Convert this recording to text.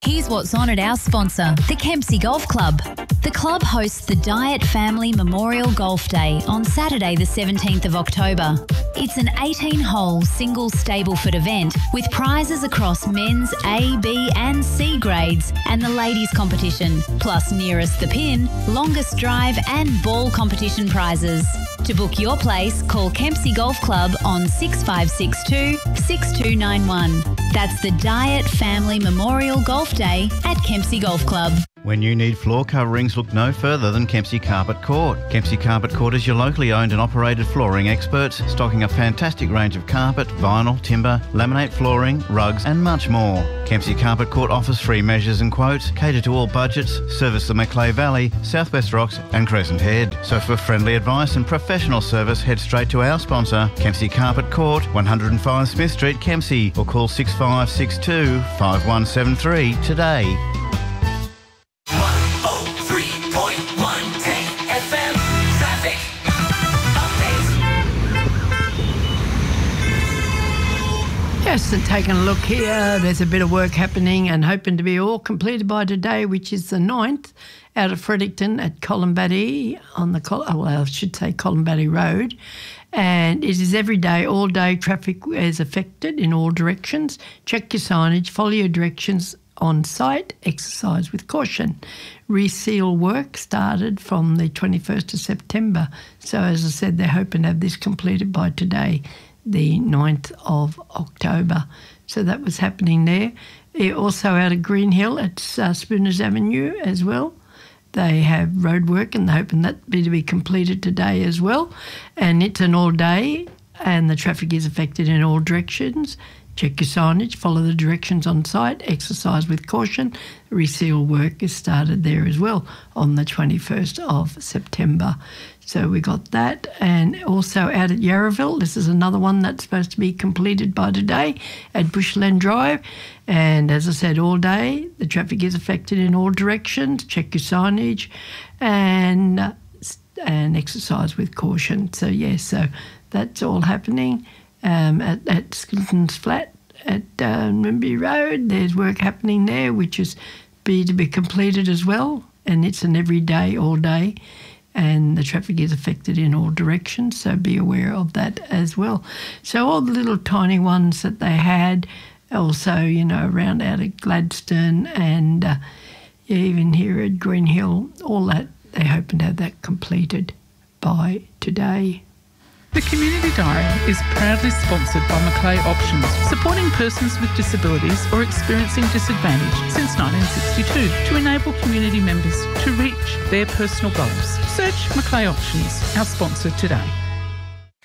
Here's what's on at our sponsor, the Kempsey Golf Club. The club hosts the Diet Family Memorial Golf Day on Saturday the 17th of October. It's an 18-hole single Stableford event with prizes across men's A, B and C grades and the ladies competition, plus nearest the pin, longest drive and ball competition prizes. To book your place, call Kempsey Golf Club on 6562 6291. That's the Diet Family Memorial Golf Day at Kempsey Golf Club. When you need floor coverings, look no further than Kempsey Carpet Court. Kempsey Carpet Court is your locally owned and operated flooring experts, stocking a fantastic range of carpet, vinyl, timber, laminate flooring, rugs and much more. Kempsey Carpet Court offers free measures and quotes, cater to all budgets, service the Macleay Valley, Southwest Rocks and Crescent Head. So for friendly advice and professional service, head straight to our sponsor, Kempsey Carpet Court, 105 Smith Street, Kempsey, or call 6562 5173 today. Yes, and taking a look here, there's a bit of work happening and hoping to be all completed by today, which is the 9th, out of Fredericton at Columbatty on the, Columbatty Road. And it is every day, all day, traffic is affected in all directions. Check your signage, follow your directions on site, exercise with caution. Reseal work started from the 21st of September. So as I said, they're hoping to have this completed by today, the 9th of October. So that was happening there. Also out of Green Hill at Spooners Avenue as well. They have road work and they're hoping that to be completed today as well. And it's an all day and the traffic is affected in all directions. Check your signage, follow the directions on site, exercise with caution. Reseal work is started there as well on the 21st of September. So we got that. And also out at Yarraville, this is another one that's supposed to be completed by today at Bushland Drive. And as I said, all day, the traffic is affected in all directions. Check your signage and exercise with caution. So, yes, so that's all happening. At Skilton's Flat at Rimby Road, there's work happening there, which is to be completed as well. And it's an every day, all day. And the traffic is affected in all directions, so be aware of that as well. So all the little tiny ones that they had, also, around out at Gladstone and even here at Green Hill, all that, they're hoping to have that completed by today. The Community Diary is proudly sponsored by Macleay Options, supporting persons with disabilities or experiencing disadvantage since 1962 to enable community members to reach their personal goals. Search Macleay Options, our sponsor today.